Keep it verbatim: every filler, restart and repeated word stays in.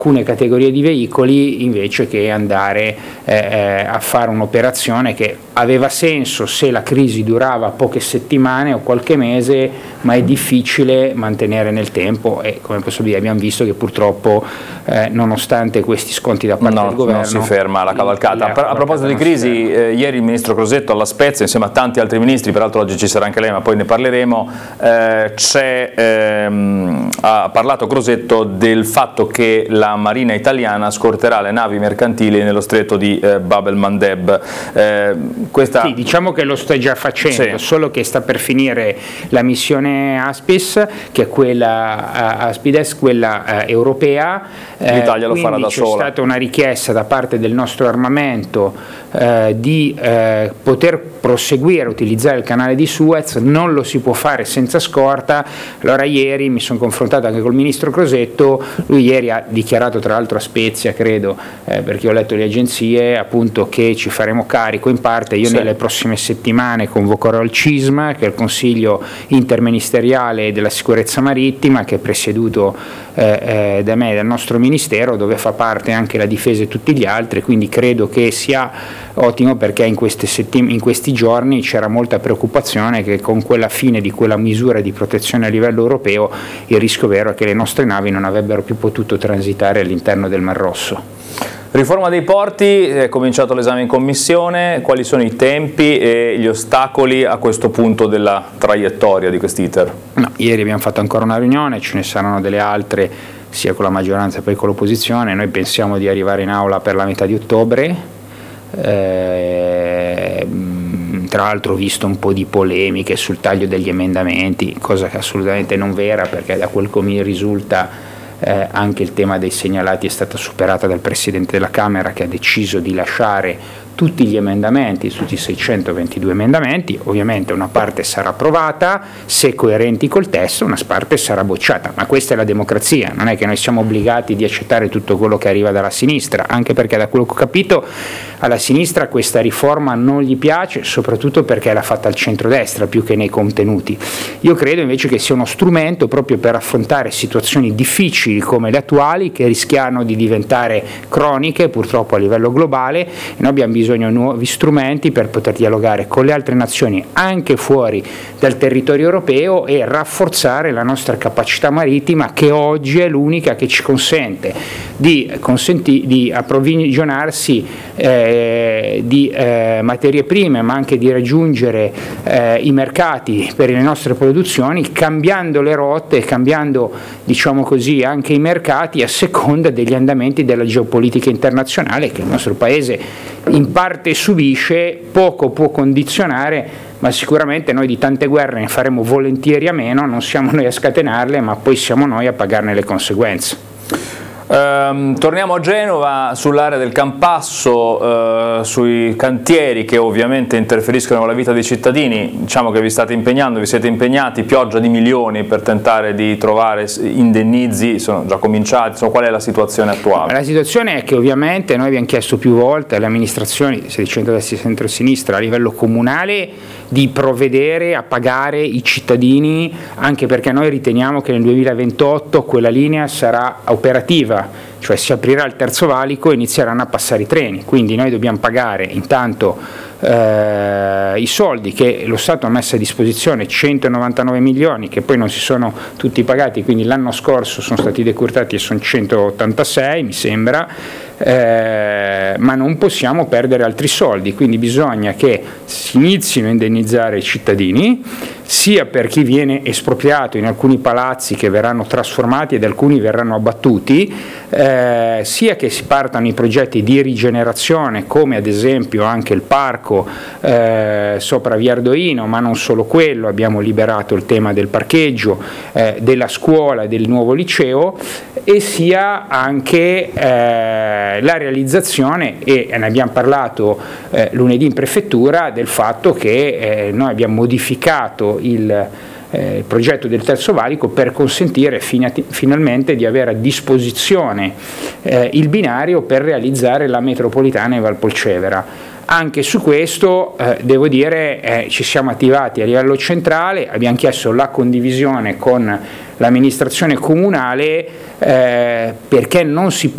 alcune categorie di veicoli invece che andare eh, a fare un'operazione che aveva senso se la crisi durava poche settimane o qualche mese, ma è difficile mantenere nel tempo e come posso dire abbiamo visto che purtroppo eh, nonostante questi sconti da parte no, del governo non si ferma la cavalcata. A, a proposito di crisi, eh, ieri il ministro Crosetto alla Spezia insieme a tanti altri ministri, peraltro oggi ci sarà anche lei ma poi ne parleremo, eh, c'è, ehm, ha parlato Crosetto del fatto che la Marina italiana scorterà le navi mercantili nello stretto di eh, Bab el-Mandeb. Eh, questa... Sì, diciamo che lo sta già facendo, sì. Solo che sta per finire la missione Aspis, che è quella uh, Aspides, quella uh, europea. L'Italia eh, lo farà da sola. C'è stata una richiesta da parte del nostro armamento uh, di uh, poter proseguire a utilizzare il canale di Suez, non lo si può fare senza scorta. Allora ieri mi sono confrontato anche col ministro Crosetto, lui ieri ha dichiarato tra l'altro a Spezia, credo, eh, perché ho letto le agenzie, appunto che ci faremo carico in parte. Io sì. Nelle prossime settimane convocherò il CISMA, che è il Consiglio interministeriale della sicurezza marittima, che è presieduto eh, eh, da me e dal nostro Ministero, dove fa parte anche la difesa e tutti gli altri, quindi credo che sia ottimo, perché in, queste settim- in questi giorni c'era molta preoccupazione che con quella fine di quella misura di protezione a livello europeo il rischio vero è che le nostre navi non avrebbero più potuto transitare all'interno del Mar Rosso. Riforma dei porti, è cominciato l'esame in commissione, quali sono i tempi e gli ostacoli a questo punto della traiettoria di quest'iter? No, ieri abbiamo fatto ancora una riunione, ce ne saranno delle altre sia con la maggioranza che con l'opposizione. Noi pensiamo di arrivare in aula per la metà di ottobre, eh, tra l'altro ho visto un po' di polemiche sul taglio degli emendamenti, cosa che assolutamente non vera, perché da quel che mi risulta Eh, anche il tema dei segnalati è stata superata dal Presidente della Camera, che ha deciso di lasciare tutti gli emendamenti, tutti i seicentoventidue emendamenti. Ovviamente una parte sarà approvata se coerenti col testo, una parte sarà bocciata, ma questa è la democrazia, non è che noi siamo obbligati di accettare tutto quello che arriva dalla sinistra, anche perché da quello che ho capito alla sinistra questa riforma non gli piace, soprattutto perché l'ha fatta al centrodestra più che nei contenuti. Io credo invece che sia uno strumento proprio per affrontare situazioni difficili come le attuali, che rischiano di diventare croniche purtroppo a livello globale, e noi abbiamo bisogno di nuovi strumenti per poter dialogare con le altre nazioni anche fuori dal territorio europeo e rafforzare la nostra capacità marittima, che oggi è l'unica che ci consente di, consenti, di approvvigionarsi eh, di eh, materie prime, ma anche di raggiungere eh, i mercati per le nostre produzioni, cambiando le rotte, cambiando, diciamo così, anche i mercati a seconda degli andamenti della geopolitica internazionale, che il nostro Paese in parte subisce, poco può condizionare, ma sicuramente noi di tante guerre ne faremo volentieri a meno, non siamo noi a scatenarle, ma poi siamo noi a pagarne le conseguenze. Um, torniamo a Genova, sull'area del Campasso, uh, sui cantieri che ovviamente interferiscono con la vita dei cittadini. Diciamo che vi state impegnando, vi siete impegnati, pioggia di milioni per tentare di trovare indennizi, sono già cominciati, insomma, qual è la situazione attuale? La situazione è che ovviamente noi abbiamo chiesto più volte alle amministrazioni, sia di centro-destra che centro-sinistra, a livello comunale, di provvedere a pagare i cittadini, anche perché noi riteniamo che nel duemilaventotto quella linea sarà operativa, cioè si aprirà il terzo valico e inizieranno a passare i treni, quindi noi dobbiamo pagare intanto eh, i soldi che lo Stato ha messo a disposizione, centonovantanove milioni, che poi non si sono tutti pagati, quindi l'anno scorso sono stati decurtati e sono centottantasei mi sembra, eh, ma non possiamo perdere altri soldi, quindi bisogna che si inizino a indennizzare i cittadini, sia per chi viene espropriato in alcuni palazzi che verranno trasformati ed alcuni verranno abbattuti, eh, sia che si partano i progetti di rigenerazione, come ad esempio anche il parco eh, sopra Via Ardoino, ma non solo quello, abbiamo liberato il tema del parcheggio, eh, della scuola e del nuovo liceo, e sia anche eh, la realizzazione, e ne abbiamo parlato eh, lunedì in prefettura, del fatto che eh, noi abbiamo modificato il eh, il progetto del terzo valico per consentire finati, finalmente di avere a disposizione eh, il binario per realizzare la metropolitana in Valpolcevera. Anche su questo eh, devo dire eh, ci siamo attivati a livello centrale, abbiamo chiesto la condivisione con l'amministrazione comunale eh, perché non si